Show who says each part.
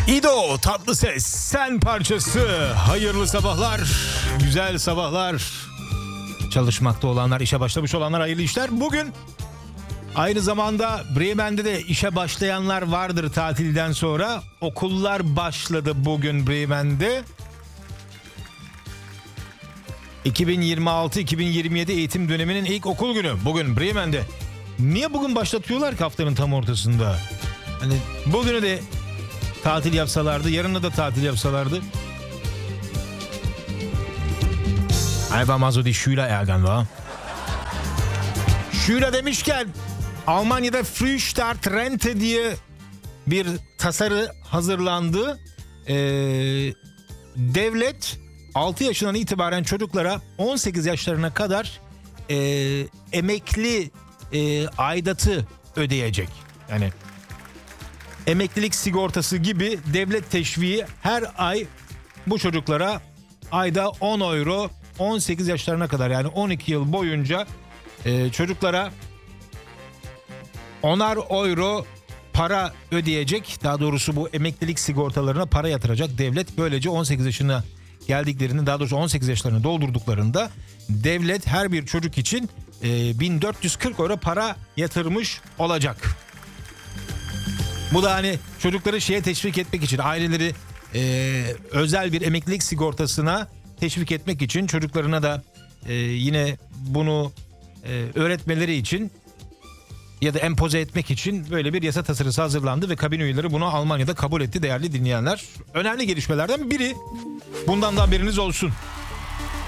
Speaker 1: İdo tatlı ses sen parçası. Hayırlı sabahlar, güzel sabahlar. Çalışmakta olanlar, işe başlamış olanlar hayırlı işler. Bugün aynı zamanda Bremen'de de işe başlayanlar vardır tatilden sonra. Okullar başladı bugün Bremen'de. 2026-2027 eğitim döneminin ilk okul günü bugün Bremen'de. Niye bugün başlatıyorlar ki haftanın tam ortasında? Hani bugünü de tatil yapsalardı, yarını da tatil yapsalardı. Einfach mal so die Schüler ärgern, wa? Schüler demişken Almanya'da Frühstart Rente diye bir tasarı hazırlandı. Devlet 6 yaşından itibaren çocuklara 18 yaşlarına kadar emekli aidatı ödeyecek. Yani emeklilik sigortası gibi devlet teşviği her ay bu çocuklara ayda 10 euro 18 yaşlarına kadar, yani 12 yıl boyunca çocuklara 10'ar euro para ödeyecek. Daha doğrusu bu emeklilik sigortalarına para yatıracak devlet. Böylece 18 yaşına geldiklerinde, daha doğrusu 18 yaşlarını doldurduklarında devlet her bir çocuk için 1440 euro para yatırmış olacak. Bu da hani çocukları şeye teşvik etmek için, aileleri özel bir emeklilik sigortasına teşvik etmek için, çocuklarına da yine bunu öğretmeleri için ya da empoze etmek için böyle bir yasa tasarısı hazırlandı ve kabine üyeleri bunu Almanya'da kabul etti değerli dinleyenler. Önemli gelişmelerden biri. Bundan da haberiniz olsun.